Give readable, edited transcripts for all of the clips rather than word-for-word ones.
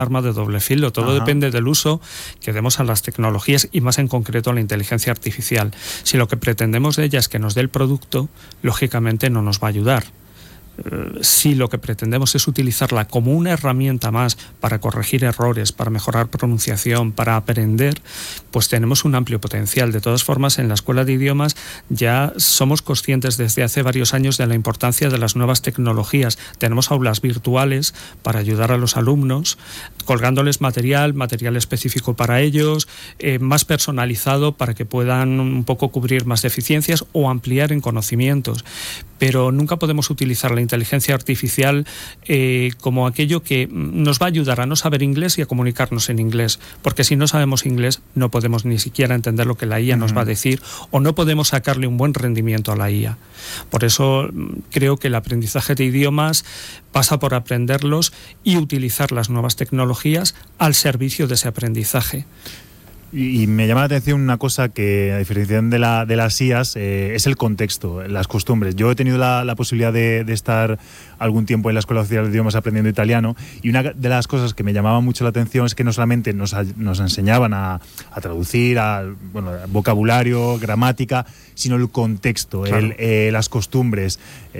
arma de doble filo. Todo depende del uso que demos a las tecnologías y más en concreto a la inteligencia artificial. Si lo que pretendemos de ella es que nos dé el producto, lógicamente no nos va a ayudar. Si lo que pretendemos es utilizarla como una herramienta más para corregir errores, para mejorar pronunciación, para aprender, pues tenemos un amplio potencial. De todas formas, en la Escuela de Idiomas ya somos conscientes desde hace varios años de la importancia de las nuevas tecnologías. Tenemos aulas virtuales para ayudar a los alumnos, colgándoles material específico para ellos, más personalizado para que puedan un poco cubrir más deficiencias o ampliar en conocimientos. Pero nunca podemos utilizar la inteligencia artificial como aquello que nos va a ayudar a no saber inglés y a comunicarnos en inglés, porque si no sabemos inglés no podemos ni siquiera entender lo que la IA nos va a decir o no podemos sacarle un buen rendimiento a la IA. Por eso creo que el aprendizaje de idiomas pasa por aprenderlos y utilizar las nuevas tecnologías al servicio de ese aprendizaje. Y me llama la atención una cosa que, a diferencia de las IAs, es el contexto, las costumbres. Yo he tenido la posibilidad de estar algún tiempo en la Escuela Oficial de Idiomas aprendiendo italiano, y una de las cosas que me llamaba mucho la atención es que no solamente nos enseñaban a traducir, vocabulario, gramática, sino el contexto, claro. Las costumbres,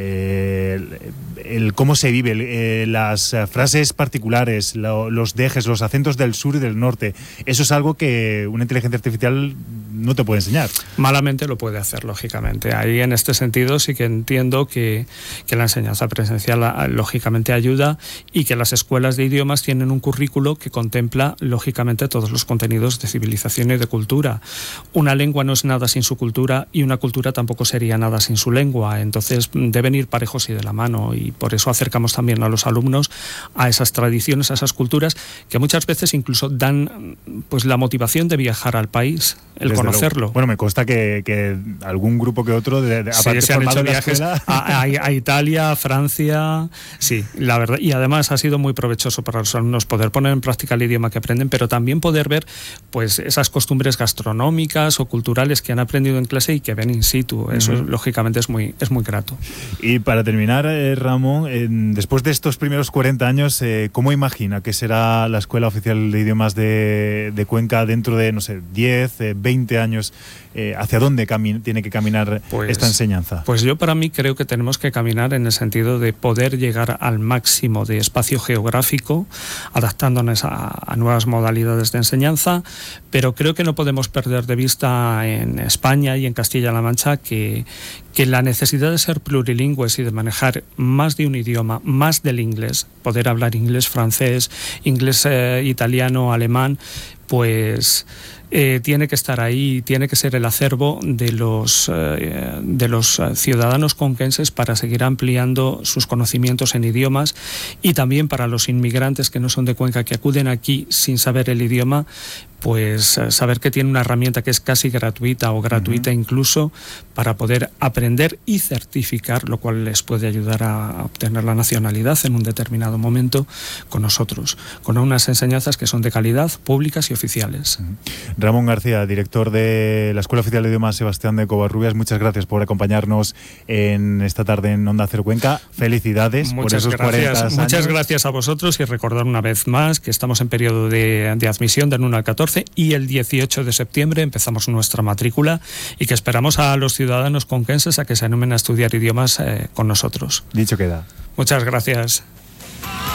el cómo se vive, las frases particulares, los dejes, los acentos del sur y del norte. Eso es algo que una inteligencia artificial no te puede enseñar. Malamente lo puede hacer, lógicamente. Ahí, en este sentido, sí que entiendo que la enseñanza presencial lógicamente ayuda, y que las escuelas de idiomas tienen un currículo que contempla lógicamente todos los contenidos de civilización y de cultura. Una lengua no es nada sin su cultura, y una cultura tampoco sería nada sin su lengua. Entonces deben ir parejos y de la mano, y por eso acercamos también a los alumnos a esas tradiciones, a esas culturas que muchas veces incluso dan pues la motivación de viajar al país, el desde conocerlo. Luego. Bueno, me consta que algún grupo que otro aparte se han hecho viajes a Italia, a Francia, sí, la verdad, y además ha sido muy provechoso para los alumnos poder poner en práctica el idioma que aprenden, pero también poder ver pues esas costumbres gastronómicas o culturales que han aprendido en clase y que ven in situ. Eso lógicamente es muy grato. Y para terminar, Ramón, después de estos primeros 40 años, ¿cómo imagina que será la Escuela Oficial de Idiomas de Cuenca dentro de, no sé, 10, 20 años? ¿Hacia dónde tiene que caminar esta enseñanza? Pues yo, para mí, creo que tenemos que caminar en el sentido de poder llegar al máximo de espacio geográfico, adaptándonos a nuevas modalidades de enseñanza, pero creo que no podemos perder de vista en España y en Castilla-La Mancha que la necesidad de ser plurilingües y de manejar más de un idioma, más del inglés, poder hablar inglés, francés, inglés italiano, alemán, pues tiene que estar ahí, tiene que ser el acervo de los ciudadanos conquenses para seguir ampliando sus conocimientos en idiomas, y también para los inmigrantes que no son de Cuenca, que acuden aquí sin saber el idioma, pues saber que tiene una herramienta que es casi gratuita o gratuita incluso para poder aprender y certificar, lo cual les puede ayudar a obtener la nacionalidad en un determinado momento con nosotros, con unas enseñanzas que son de calidad, públicas y oficiales. Ramón García, director de la Escuela Oficial de Idiomas Sebastián de Covarrubias, muchas gracias por acompañarnos en esta tarde en Onda Cero Cuenca. Felicidades por esos 40 años. Muchas gracias a vosotros, y recordar una vez más que estamos en periodo de admisión del 1 al 14, y el 18 de septiembre empezamos nuestra matrícula, y que esperamos a los ciudadanos conquenses a que se animen a estudiar idiomas con nosotros. Dicho queda. Muchas gracias.